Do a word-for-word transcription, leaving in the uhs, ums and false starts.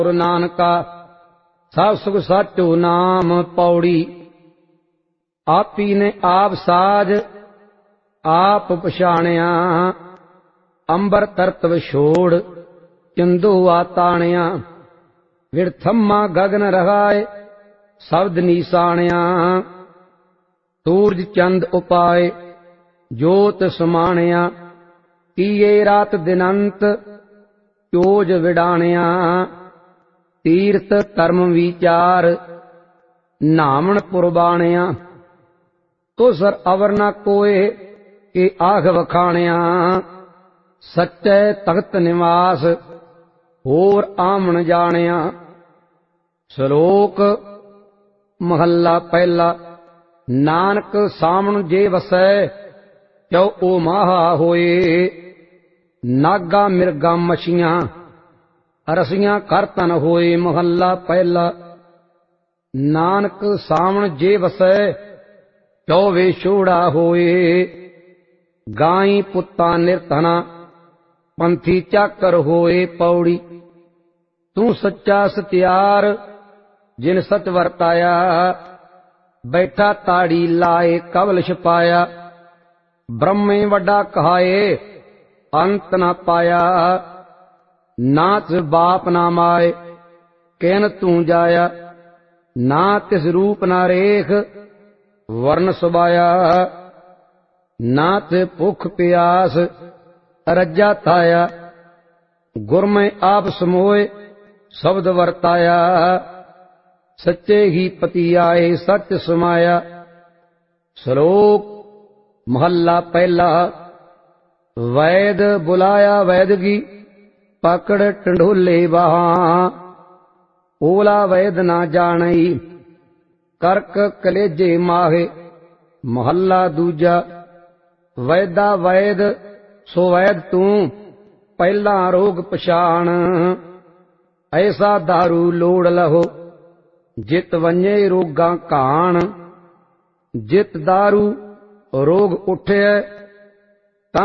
ਗੁਰੂ ਨਾਨਕਾ ਸਭ ਸੁਖ ਸਾਚੋ ਨਾਮ ਪੌੜੀ। ਆਪੀ ਨੇ ਆਪ ਸਾਜ ਆਪ ਪਛਾਣਿਆ, ਅੰਬਰ ਤਰਤ ਵਿਛੋੜ ਚੰਦੋ ਆਤਾਣਿਆ। ਵਿਰਥਮਾ ਗਗਨ ਰਹਾਏ ਸ਼ਬਦ ਨੀਸਾਣਿਆ, ਸੂਰਜ ਚੰਦ ਉਪਾਏ ਜੋਤ ਸਮਾਣਿਆ। ਕੀਏ ਰਾਤ ਦਿਨੰਤ ਚੋਜ ਵਿਡਾਣਿਆ, ਤੀਰਥ ਕਰਮ ਵਿਚਾਰ ਨਾਮਣ ਪੁਰਬਾਣਿਆ। ਤੁਸਰ ਅਵਰ ਨ ਕੋਏ ਕਿ ਆਖ ਵਖਾਣਿਆ, ਸੱਚੇ ਤਖਤ ਨਿਵਾਸ ਹੋਰ ਆਮਣ ਜਾਣਿਆ। ਸ਼ਲੋਕ ਮਹੱਲਾ ਪਹਿਲਾ। ਨਾਨਕ ਸਾਮਣ ਜੇ ਵਸੈ ਕਿਉ ਓ ਮਾਹਾ ਹੋਏ, ਨਾਗਾ ਮਿਰਗਾ ਮਛੀਆਂ ਰਸੀਆਂ ਕਰ ਤਨ ਹੋਏ। ਮਹੱਲਾ ਪਹਿਲਾ। ਨਾਨਕ ਸਾਵਣ ਜੇ ਵਸੈ ਕਿਉ ਵੇਛੋੜਾ ਹੋਏ, ਗਾਈ ਪੁੱਤਾਂ ਨਿਰਧਨਾ ਪੰਥੀ ਚਾਕਰ ਹੋਏ। ਪੌੜੀ। ਤੂੰ ਸੱਚਾ ਸਤਿਆਰ ਜਿਨ ਸਚ ਵਰਤਾਇਆ, ਬੈਠਾ ਤਾੜੀ ਲਾਏ ਕਵਲ ਛਪਾਇਆ। ਬ੍ਰਹਮੇ ਵੱਡਾ ਕਹਾਏ ਅੰਤ ਨਾ ਪਾਇਆ, ਨਾ ਤਿਸ ਬਾਪ ਨਾ ਮਾਏ ਕਹਿਨ ਤੂੰ ਜਾਇਆ। ਨਾ ਤਿਸ ਰੂਪ ਨਾ ਰੇਖ ਵਰਨ ਸੁਬਾਇਆ, ਨਾ ਤੇ ਭੁੱਖ ਪਿਆਸ ਰੱਜਾ ਥਾਇਆ। ਗੁਰਮੈ ਆਪ ਸਮੋਏ ਸ਼ਬਦ ਵਰਤਾਇਆ, ਸੱਚੇ ਹੀ ਪਤੀ ਆਏ ਸੱਚ ਸਮਾਇਆ। ਸ਼ਲੋਕ ਮਹੱਲਾ ਪਹਿਲਾ। ਵੈਦ ਬੁਲਾਇਆ ਵੈਦਗੀ ਪਕੜ ਟੰਡੋਲੇ ਬਾਹਾਂ, ਓਲਾ ਵੈਦ ਨਾ ਜਾਣਈ ਕਰਕ ਕਲੇਜੇ ਮਾਹੇ। ਮਹੱਲਾ ਦੂਜਾ। ਵੈਦਾ ਵੈਦ ਸੋ ਵੈਦ ਤੂੰ ਪਹਿਲਾਂ ਰੋਗ ਪਛਾਣ, ਐਸਾ ਦਾਰੂ ਲੋੜ ਲਹੋ ਜਿਤ ਵੰਜੇ ਰੋਗਾਂ ਘਾਣ। ਜਿਤ ਦਾਰੂ ਰੋਗ ਉਠਿਐ